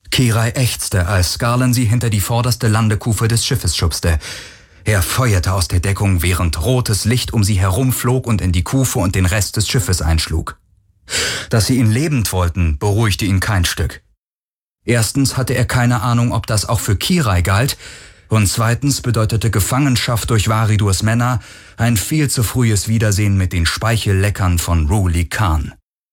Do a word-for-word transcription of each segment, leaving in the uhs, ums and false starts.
Kirai ächzte, als Garland sie hinter die vorderste Landekufe des Schiffes schubste. Er feuerte aus der Deckung, während rotes Licht um sie herumflog und in die Kufe und den Rest des Schiffes einschlug. Dass sie ihn lebend wollten, beruhigte ihn kein Stück. Erstens hatte er keine Ahnung, ob das auch für Kirai galt, und zweitens bedeutete Gefangenschaft durch Varidurs Männer ein viel zu frühes Wiedersehen mit den Speichelleckern von Ruli Khan.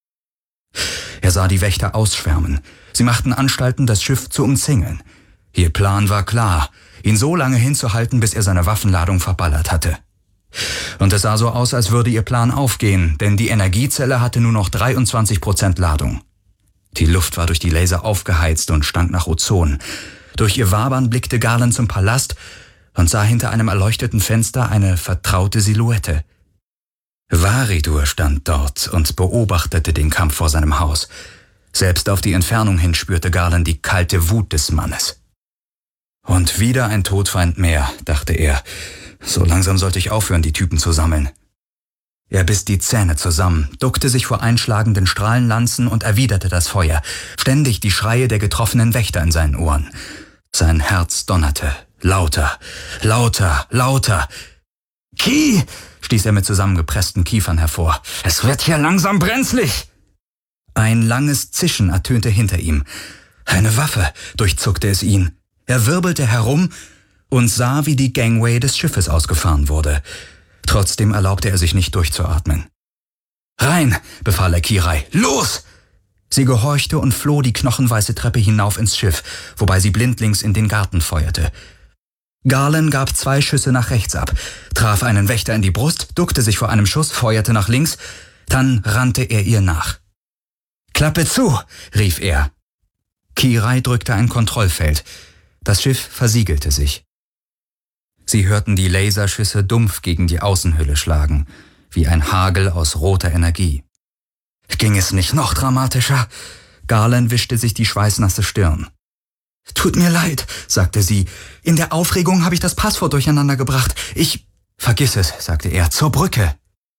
Er sah die Wächter ausschwärmen. Sie machten Anstalten, das Schiff zu umzingeln. Ihr Plan war klar, ihn so lange hinzuhalten, bis er seine Waffenladung verballert hatte. Und es sah so aus, als würde ihr Plan aufgehen, denn die Energiezelle hatte nur noch dreiundzwanzig Prozent Ladung. Die Luft war durch die Laser aufgeheizt und stank nach Ozon. Durch ihr Wabern blickte Garland zum Palast und sah hinter einem erleuchteten Fenster eine vertraute Silhouette. Varidur stand dort und beobachtete den Kampf vor seinem Haus. Selbst auf die Entfernung hin spürte Garland die kalte Wut des Mannes. Und wieder ein Todfeind mehr, dachte er. So langsam sollte ich aufhören, die Typen zu sammeln. Er biss die Zähne zusammen, duckte sich vor einschlagenden Strahlenlanzen und erwiderte das Feuer, ständig die Schreie der getroffenen Wächter in seinen Ohren. Sein Herz donnerte, lauter, lauter, lauter. »Ki!« stieß er mit zusammengepressten Kiefern hervor. »Es wird hier langsam brenzlig!« Ein langes Zischen ertönte hinter ihm. Eine Waffe, durchzuckte es ihn. Er wirbelte herum und sah, wie die Gangway des Schiffes ausgefahren wurde. Trotzdem erlaubte er sich nicht durchzuatmen. »Rein«, befahl er Kirai. »Los!« Sie gehorchte und floh die knochenweiße Treppe hinauf ins Schiff, wobei sie blindlings in den Garten feuerte. Garland gab zwei Schüsse nach rechts ab, traf einen Wächter in die Brust, duckte sich vor einem Schuss, feuerte nach links, dann rannte er ihr nach. »Klappe zu«, rief er. Kirai drückte ein Kontrollfeld. Das Schiff versiegelte sich. Sie hörten die Laserschüsse dumpf gegen die Außenhülle schlagen, wie ein Hagel aus roter Energie. Ging es nicht noch dramatischer? Garland wischte sich die schweißnasse Stirn. »Tut mir leid«, sagte sie. »In der Aufregung habe ich das Passwort durcheinander gebracht. Ich...« »Vergiss es«, sagte er, »zur Brücke.«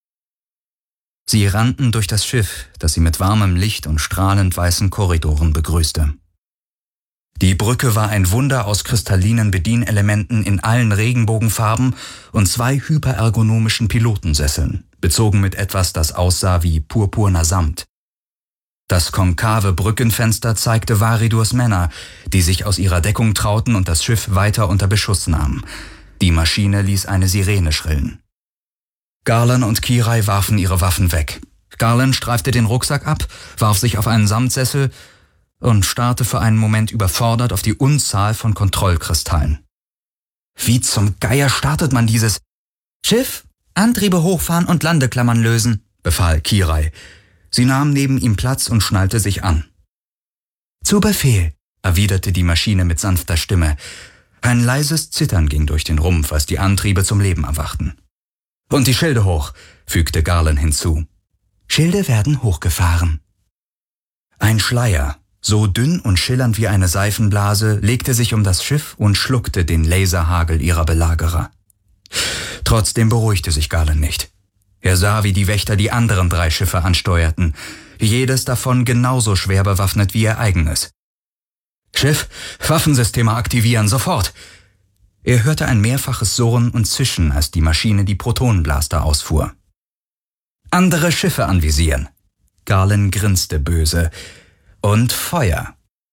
Sie rannten durch das Schiff, das sie mit warmem Licht und strahlend weißen Korridoren begrüßte. Die Brücke war ein Wunder aus kristallinen Bedienelementen in allen Regenbogenfarben und zwei hyperergonomischen Pilotensesseln, bezogen mit etwas, das aussah wie purpurner Samt. Das konkave Brückenfenster zeigte Varidurs Männer, die sich aus ihrer Deckung trauten und das Schiff weiter unter Beschuss nahmen. Die Maschine ließ eine Sirene schrillen. Garland und Kirai warfen ihre Waffen weg. Garland streifte den Rucksack ab, warf sich auf einen Samtsessel und starrte für einen Moment überfordert auf die Unzahl von Kontrollkristallen. Wie zum Geier startet man dieses? »Schiff, Antriebe hochfahren und Landeklammern lösen«, befahl Kirai. Sie nahm neben ihm Platz und schnallte sich an. »Zu Befehl«, erwiderte die Maschine mit sanfter Stimme. Ein leises Zittern ging durch den Rumpf, als die Antriebe zum Leben erwachten. »Und die Schilde hoch«, fügte Garland hinzu. »Schilde werden hochgefahren.« Ein Schleier, so dünn und schillernd wie eine Seifenblase, legte sich um das Schiff und schluckte den Laserhagel ihrer Belagerer. Trotzdem beruhigte sich Garland nicht. Er sah, wie die Wächter die anderen drei Schiffe ansteuerten, jedes davon genauso schwer bewaffnet wie ihr eigenes. »Schiff, Waffensysteme aktivieren, sofort!« Er hörte ein mehrfaches Surren und Zischen, als die Maschine die Protonenblaster ausfuhr. »Andere Schiffe anvisieren!« Garland grinste böse. »Und Feuer!«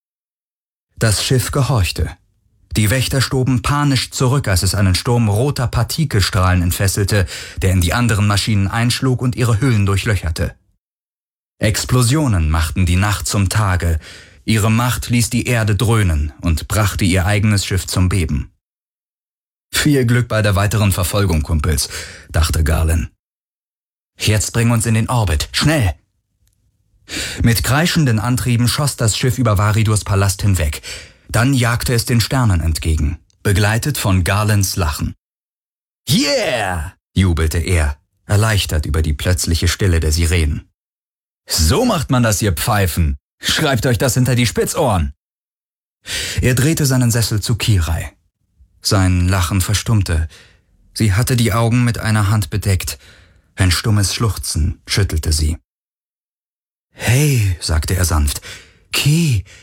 Das Schiff gehorchte. Die Wächter stoben panisch zurück, als es einen Sturm roter Partikelstrahlen entfesselte, der in die anderen Maschinen einschlug und ihre Hüllen durchlöcherte. Explosionen machten die Nacht zum Tage. Ihre Macht ließ die Erde dröhnen und brachte ihr eigenes Schiff zum Beben. »Viel Glück bei der weiteren Verfolgung, Kumpels«, dachte Garland. »Jetzt bring uns in den Orbit, schnell!« Mit kreischenden Antrieben schoss das Schiff über Varidurs Palast hinweg. Dann jagte es den Sternen entgegen, begleitet von Garlands Lachen. »Yeah!« jubelte er, erleichtert über die plötzliche Stille der Sirenen. »So macht man das, ihr Pfeifen! Schreibt euch das hinter die Spitzohren!« Er drehte seinen Sessel zu Kirai. Sein Lachen verstummte. Sie hatte die Augen mit einer Hand bedeckt. Ein stummes Schluchzen schüttelte sie. »Hey«, sagte er sanft, »Ki,